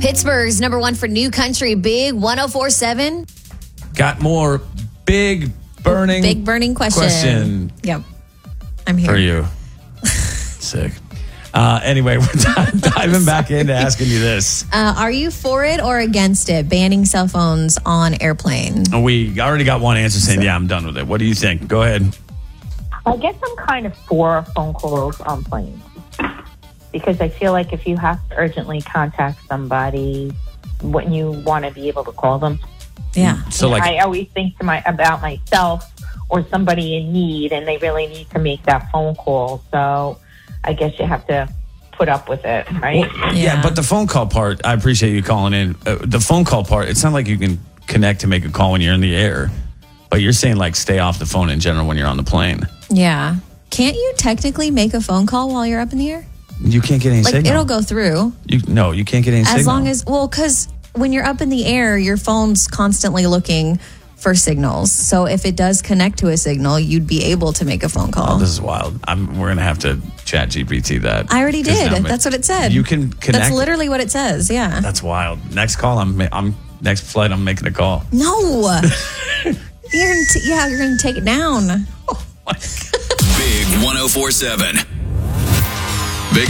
Pittsburgh's number one for new country, Big 104.7. Got more big burning question. Yep. I'm here. For you. Sick. Anyway, we're diving back into asking you this. Are you for it or against it, banning cell phones on airplane? We already got one answer saying, yeah, I'm done with it. What do you think? Go ahead. I guess I'm kind of for phone calls on planes because I feel like if you have to urgently contact somebody, wouldn't you want to be able to call them? Yeah. So like, I always think about myself or somebody in need, and they really need to make that phone call. So I guess you have to put up with it, right? Well, yeah, but the phone call part, I appreciate you calling in. The phone call part, it's not like you can connect to make a call when you're in the air. But you're saying like stay off the phone in general when you're on the plane. Yeah. Can't you technically make a phone call while you're up in the air? You can't get any signal. It'll go through. No, you can't get any signal. As long as, because when you're up in the air, your phone's constantly looking for signals. So if it does connect to a signal, you'd be able to make a phone call. Oh, this is wild. We're going to have to chat GPT that. I already did. That's what it said. You can connect. That's literally what it says. Yeah. That's wild. Next call, next flight, I'm making a call. No. You're going to take it down. Oh my God. Big 104.7.